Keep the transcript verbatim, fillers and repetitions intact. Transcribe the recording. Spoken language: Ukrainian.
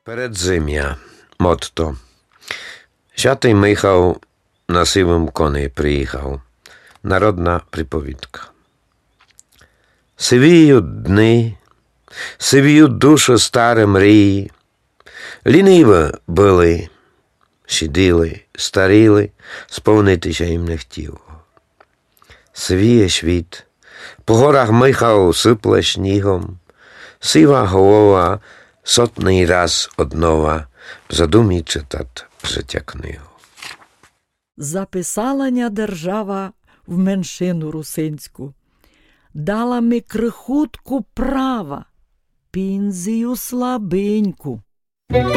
Передзим'я. Мотто. Святий Михał на сивому коні приїхав. Народна приповідка. Сивіють дни, сивіють душу старі мрії. Ліниво були, сиділи, старіли, сповнитися їм не хотіло. Сивіє світ, по горах Михał сипле снігом, сива голова сотний раз однова в задумі читать життя книгу. Записалася держава в меншину русинську, дала ми крихутку права, пінзію слабеньку.